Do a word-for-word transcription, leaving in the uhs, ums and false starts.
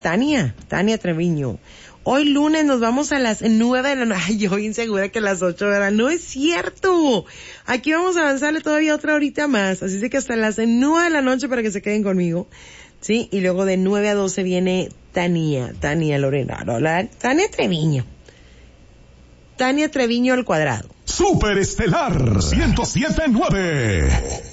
Tania, Tania Treviño. Hoy lunes nos vamos a las nueve de la noche. Ay, yo insegura que a las ocho, ¿verdad? No es cierto. Aquí vamos a avanzarle todavía otra horita más. Así que hasta las nueve de la noche para que se queden conmigo. Sí, y luego de nueve a doce viene Tania, Tania Lorena, no, la, Tania Treviño. Tania Treviño al cuadrado. Superestelar ciento siete punto nueve.